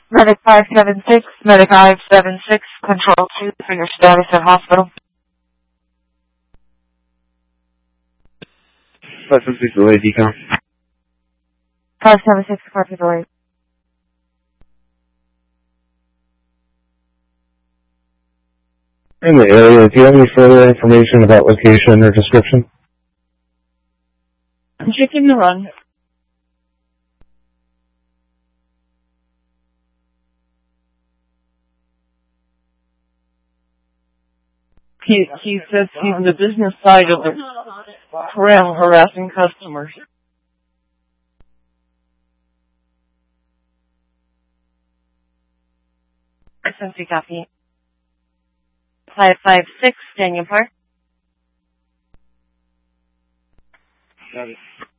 Medic 576, Medic 576, Control 2 for your status at hospital. 576 delay decon. 576, copy delay. In the area, do you have any further information about location or description? I'm checking the run. He says he's on the business side of the corral harassing customers. SMC copy. 556, Daniel Park. Got it.